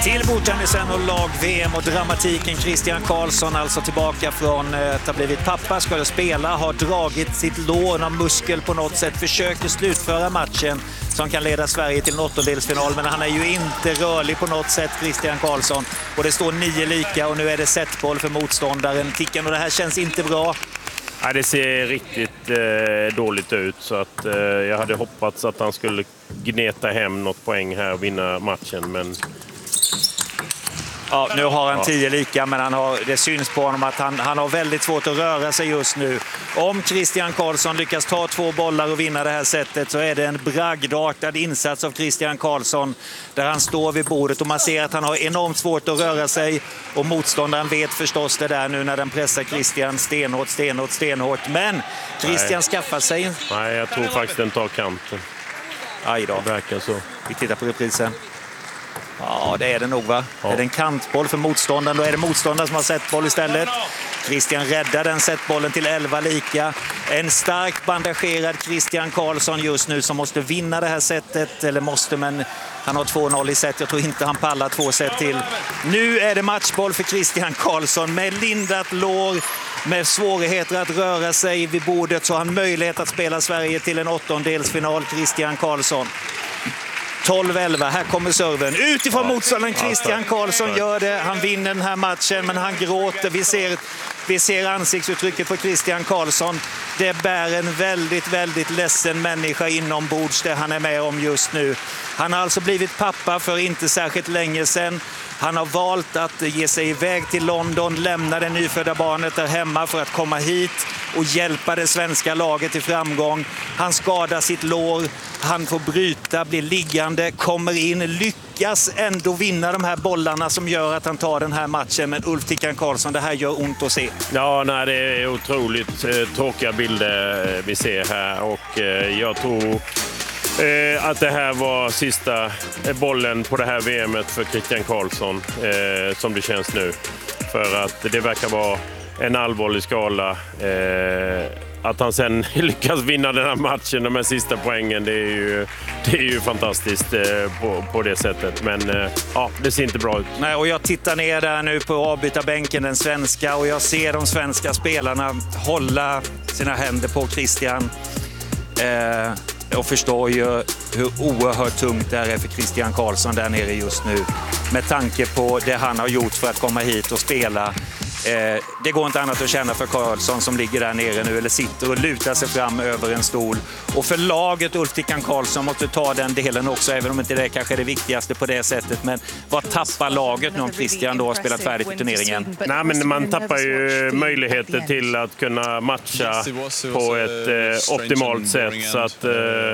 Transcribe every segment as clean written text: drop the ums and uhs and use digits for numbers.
Till bordtennisen och lag-VM och dramatiken. Christian Karlsson alltså tillbaka från att ha blivit pappa, skulle spela, har dragit sitt lår av muskel på något sätt, försöker slutföra matchen som kan leda Sverige till en åttondelsfinal, men han är ju inte rörlig på något sätt, Christian Karlsson. Och det står 9-9 och nu är det setboll för motståndaren Ticken, och det här känns inte bra. Ja, det ser riktigt dåligt ut, så att jag hade hoppats att han skulle gneta hem något poäng här och vinna matchen, men... Ja, nu har han 10-9, men det syns på honom att han har väldigt svårt att röra sig just nu. Om Christian Karlsson lyckas ta 2 bollar och vinna det här sättet så är det en bragdartad insats av Christian Karlsson där han står vid bordet och man ser att han har enormt svårt att röra sig, och motståndaren vet förstås det där nu när den pressar Christian stenhårt. Men Christian skaffar sig... Nej, jag tror faktiskt den tar kanten. Aj då. Det verkar så. Vi tittar på reprisen. Ja, det är det nog, va? Ja. Är det en kantboll för motståndaren? Då är det motståndaren som har setboll istället. Christian räddar den setbollen till 11-9. En starkt bandagerad Christian Karlsson just nu som måste vinna det här sättet. Eller måste, men han har 2-0 i set. Jag tror inte han pallar 2 set till. Nu är det matchboll för Christian Karlsson med lindat lår. Med svårigheter att röra sig vid bordet så har han möjlighet att spela Sverige till en åttondelsfinal, Christian Karlsson. 12-11, här kommer serven. Utifrån motståndaren Christian Karlsson gör det. Han vinner den här matchen, men han gråter. Vi ser ansiktsuttrycket på Christian Karlsson. Det bär en väldigt ledsen människa inombords det han är med om just nu. Han har alltså blivit pappa för inte särskilt länge sedan. Han har valt att ge sig iväg till London, lämna det nyfödda barnet där hemma för att komma hit och hjälpa det svenska laget till framgång. Han skadar sitt lår, han får bryta, blir liggande, kommer in, lyckas ändå vinna de här bollarna som gör att han tar den här matchen. Men Ulf Tickan Karlsson, det här gör ont att se. Ja, nej, det är otroligt tråkiga bilder vi ser här, och jag tror att det här var sista bollen på det här VMet för Christian Karlsson, som det känns nu. För att det verkar vara en allvarlig skala. Att han sen lyckas vinna den här matchen, de här sista poängen, det är ju fantastiskt på det sättet. Men ja, det ser inte bra ut. Nej, och jag tittar ner där nu på avbytarbänken, den svenska, och jag ser de svenska spelarna hålla sina händer på Christian. Och förstår ju hur oerhört tungt det är för Christian Karlsson där nere just nu. Med tanke på det han har gjort för att komma hit och spela. Det går inte annat att känna för Karlsson som ligger där nere nu, eller sitter och lutar sig fram över en stol. Och för laget, Ulf Tickan Karlsson måste ta den delen också, även om inte det kanske är det viktigaste på det sättet. Men vad tappar laget nu om Christian då har spelat färdigt i turneringen? Nej, men man tappar ju möjligheter till att kunna matcha på ett optimalt sätt. Så att...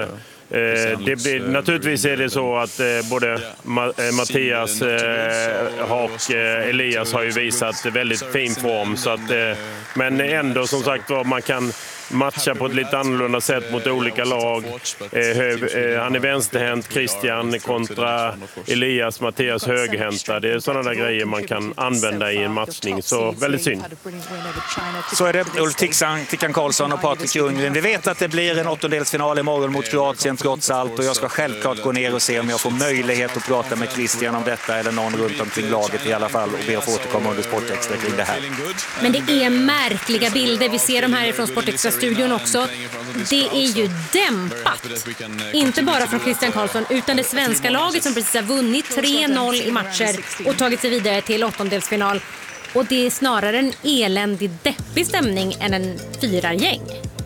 naturligtvis är det så att både Mattias och Elias har ju visat väldigt fin form, så att, men ändå som sagt var, man kan matcha på ett lite annorlunda sätt mot olika lag. Han är vänsterhänt, Christian, kontra Elias, Mattias högerhänta. Det är sådana där grejer man kan använda i en matchning, så väldigt synd. Så är det. Ulf Tickan Karlsson och Patrik Ljunggren. Vi vet att det blir en åttondelsfinal imorgon mot Kroatien trots allt, och jag ska självklart gå ner och se om jag får möjlighet att prata med Christian om detta, eller någon runt omkring laget i alla fall, och be att få återkomma under Sportextra kring det här. Men det är märkliga bilder. Vi ser dem här från Sportextra-studion också. Det är ju dämpat. Inte bara från Christian Karlsson, utan det svenska laget som precis har vunnit 3-0 i matcher och tagit sig vidare till åttondelsfinal. Och det är snarare en eländig, deppig stämning än en firargäng.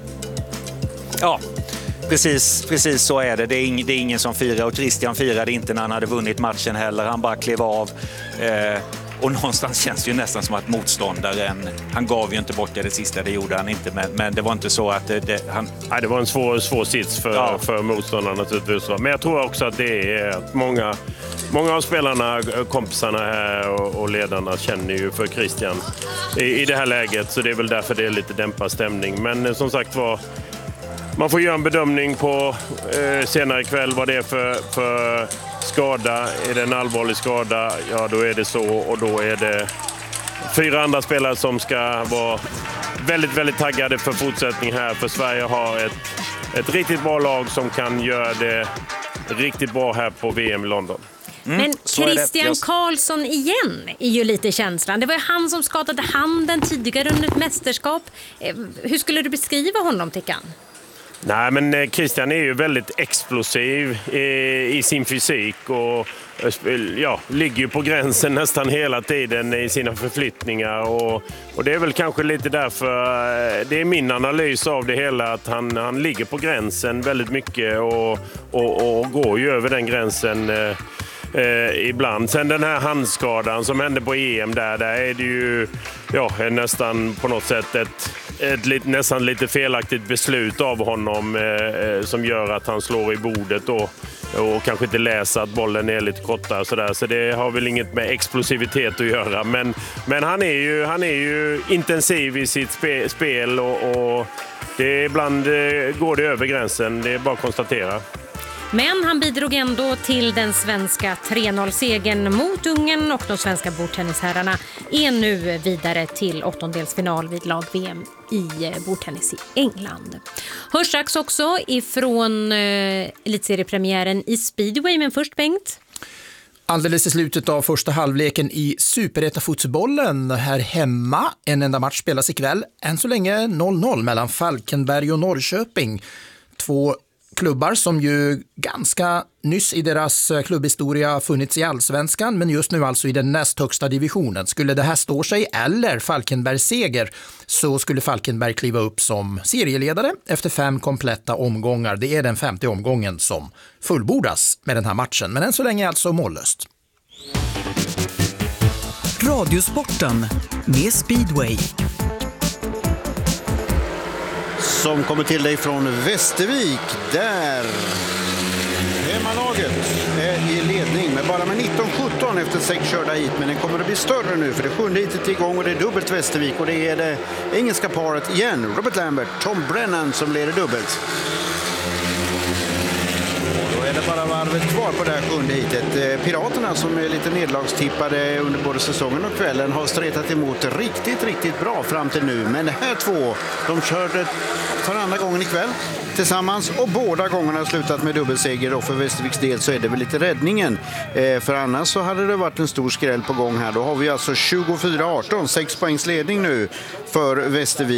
Ja, precis så är det. Det är ingen som firar, och Christian firade inte när han hade vunnit matchen heller. Han bara klev av. Och någonstans känns det ju nästan som att motståndaren, han gav ju inte bort det sista, det gjorde han inte, men det var inte så att han... Nej, det var en svår sits för motståndaren naturligtvis. Men jag tror också att det är att många av spelarna, kompisarna här och ledarna känner ju för Christian i det här läget, så det är väl därför det är lite dämpad stämning. Men som sagt var, man får göra en bedömning på senare ikväll vad det är för skada. Är det en allvarlig skada, ja då är det så, och då är det 4 andra spelare som ska vara väldigt taggade för fortsättning här. För Sverige har ett riktigt bra lag som kan göra det riktigt bra här på VM i London. Men Christian Karlsson igen är ju lite känslan. Det var ju han som skadade handen tidigare under ett mästerskap. Hur skulle du beskriva honom, Tickan? Nej, men Christian är ju väldigt explosiv i sin fysik och ligger ju på gränsen nästan hela tiden i sina förflyttningar. Och det är väl kanske lite därför, det är min analys av det hela, att han ligger på gränsen väldigt mycket och går ju över den gränsen ibland. Sen den här handskadan som hände på EM där är det ju nästan på något sätt ett nästan lite felaktigt beslut av honom som gör att han slår i bordet och kanske inte läser att bollen är lite kortare sådär. Så det har väl inget med explosivitet att göra. Men han är ju intensiv i sitt spel och det ibland går det över gränsen. Det är bara att konstatera. Men han bidrog ändå till den svenska 3-0-segern mot Ungern, och de svenska bordtennisherrarna är nu vidare till åttondelsfinal vid lag-VM i bordtennis i England. Hörs strax också ifrån elitseriepremiären i speedway, men först Bengt. Alldeles i slutet av första halvleken i Superetta-fotbollen här hemma. En enda match spelas ikväll. Än så länge 0-0 mellan Falkenberg och Norrköping. Två klubbar som ju ganska nyss i deras klubbhistoria funnits i Allsvenskan, men just nu alltså i den näst högsta divisionen. Skulle det här stå sig eller Falkenbergs seger, så skulle Falkenberg kliva upp som serieledare efter 5 kompletta omgångar. Det är den 5:e omgången som fullbordas med den här matchen, men än så länge alltså mållöst. Radiosporten med Speedway. Som kommer till dig från Västervik, där hemmalaget är i ledning med bara med 19-17 efter 6 körda hit, men den kommer att bli större nu för det 7:e hitet är igång och det är dubbelt Västervik, och det är det engelska paret igen, Robert Lambert, Tom Brennan, som leder dubbelt. Då är det bara varvet kvar på det här 7:e hitet. Piraterna, som är lite nedlagstippade under både säsongen och kvällen, har stretat emot riktigt bra fram till nu. Men det här två, de körde för andra gången ikväll tillsammans och båda gångerna har slutat med dubbelseger, och för Västerviks del så är det väl lite räddningen. För annars så hade det varit en stor skräll på gång här. Då har vi alltså 24-18, 6 poängs ledning nu för Västervik.